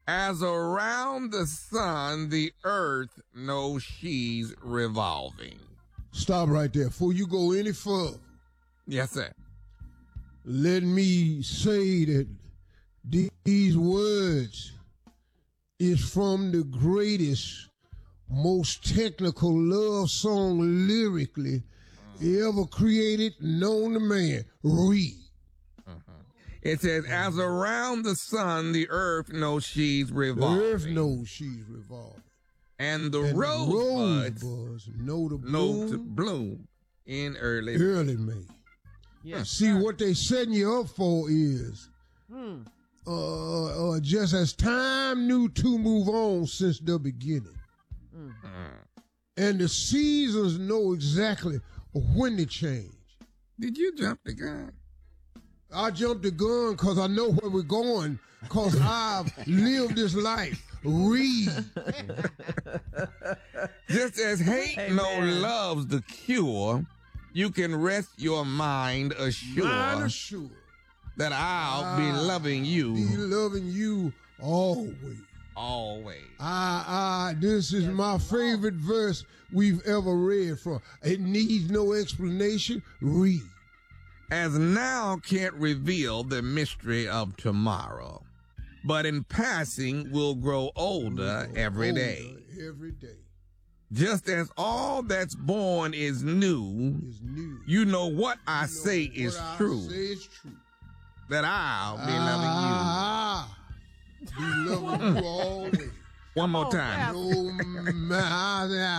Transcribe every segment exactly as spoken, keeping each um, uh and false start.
As around the sun, the earth knows she's revolving. Stop right there. Before you go any further. Yes, sir. Let me say that these words is from the greatest, most technical love song lyrically ever created, known to man. Read. It says, as around the sun, the earth knows she's revolving. The earth knows she's revolving. And the and rosebuds rose know to know bloom, to bloom in early early May. Yes, See, sir. what they setting you up for is, Hmm. uh, uh, just as time knew to move on since the beginning. Mm. And the seasons know exactly when to change. Did you jump the gun? I jumped the gun because I know where we're going, because I've lived this life. Read. Just as hate Hey, no man. loves the cure, you can rest your mind assured Mind assured. that I'll be I'll loving you Be loving you always. always. I, I, this is my favorite verse we've ever read from. It needs no explanation. Read. As now can't reveal the mystery of tomorrow, but in passing will grow older every Older day. Every day Just as all that's born is new, is new. you know what I You know say what is I true, say is true. that I'll be Ah, be loving you always. loving you. One more Oh, time. No matter,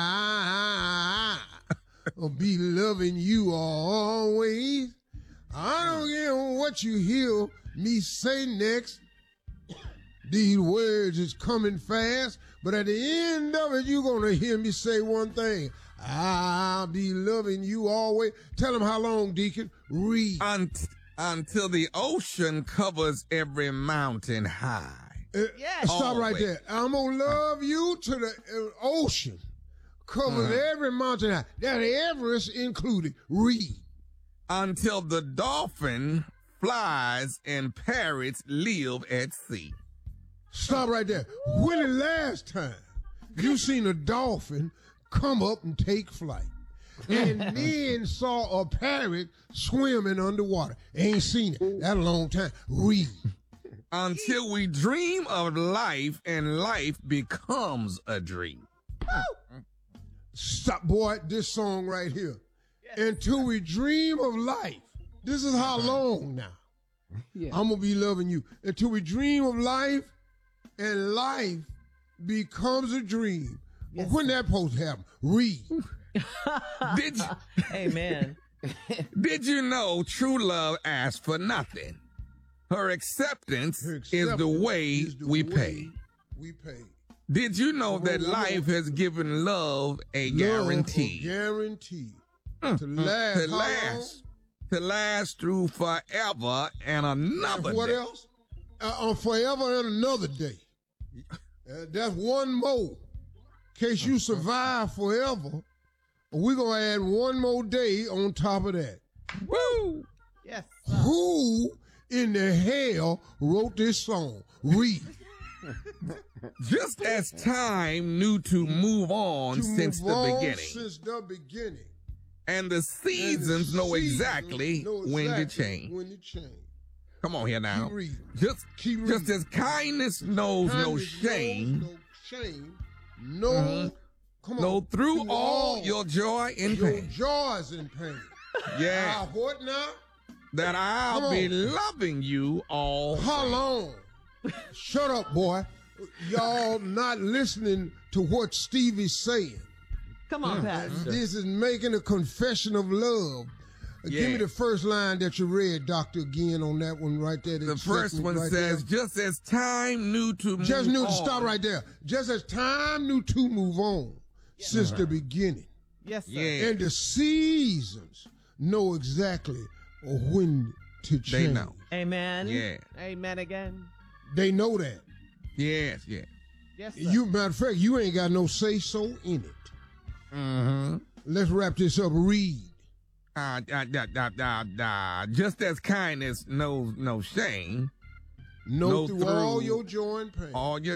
I'll be loving you always. I don't care what you hear me say next. These words is coming fast, but at the end of it, you're going to hear me say one thing. I'll be loving you always. Tell them how long, Deacon. Read. Unt- until the ocean covers every mountain high. Uh, Yes. Stop right Always. there. I'm going to love you to the uh, ocean. Covers Mhm. every mountain high. That Everest included. Read. Until the dolphin flies and parrots live at sea. Stop right there. When the last time you seen a dolphin come up and take flight and then saw a parrot swimming underwater? Ain't seen it. That a long time. Read. Until we dream of life and life becomes a dream. Stop, boy, this song right here. Until we dream of life. This is how long now. Yeah. I'm going to be loving you. Until we dream of life and life becomes a dream. Yes, But when that supposed to happen? Read. Did you, Amen. did you know true love asks for nothing? Her acceptance, Her is the acceptance way is the we way pay. We pay. Did you know Whoa, that whoa, whoa. life has given love a Love guarantee? a guarantee. Mm, To mm, last. to how last, to last through forever and long? another What day. else? Uh, on forever and another day. Uh, that's one more. In case you survive forever, we're going to add one more day on top of that. Woo! Yes. Who in the hell wrote this song? Read. Just as time knew to move on To since move the on beginning, Since the beginning. and the And the seasons know seasons exactly know when to exactly change. When to change. Come on here now. Keep reading. Just, Keep just reading. as kindness knows no Kindness shame, knows no shame. No, Mhm. come no on. through Through all your joy and your pain. joys and pain. Yeah, Ah, what now? that I'll Come be on. loving you all. How long? Shut up, boy. Y'all not listening to what Stevie's saying. Come on, Pastor. This is making a confession of love. Uh, Give me Yeah. the first line that you read, Doctor, again on that one right there. The that first segment one right says, there. just as time knew to move Just knew on. to stop right there. Just as time knew to move on since the beginning. Yes, sir. Yeah. And the seasons know exactly when to change. They know. Amen. Yeah. Amen again. They know that. Yes, yes. Yes, sir. You, matter of fact, you ain't got no say-so in it. Mm-hmm. Let's wrap this up. Read. Uh, uh, uh, uh, uh, uh, just as kindness knows no shame, Know Know through all through your joy and pain. all your